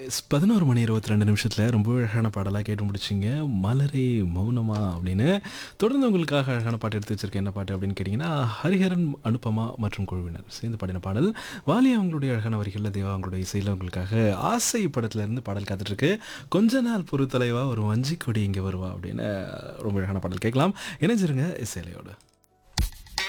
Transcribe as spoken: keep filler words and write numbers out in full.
S பதினொரு மணி இருபத்தி ரெண்டு நிமிஷத்துல ரொம்ப அழகான பாடலா கேட்டு முடிச்சிங்க. "மலரே மௌனமா" அப்படின்னு. தொடர்ந்து உங்களுக்காக அழகான பாட்டு எடுத்து வச்சிருக்கேன். என்ன பாட்டு அப்படின்னு கேட்டீங்கன்னா, ஹரிஹரன், அனுபமா மற்றும் குழுவினர் சேர்ந்து பாடின பாடல். வாலி அவங்களுடைய அழகான வரிகள்ல, தேவா அவங்களுடைய இசையில உங்களுக்காக "ஆசை" படத்துல இருந்து பாடல் காத்துட்ருக்கு. "கொஞ்ச நாள் பொறு தலைவா ஒரு வஞ்சிக் கொடி இங்க வருவா" அப்படின்னு ரொம்ப அழகான பாடல் கேட்கலாம். இணைஞ்சிருங்க இசையலையோட.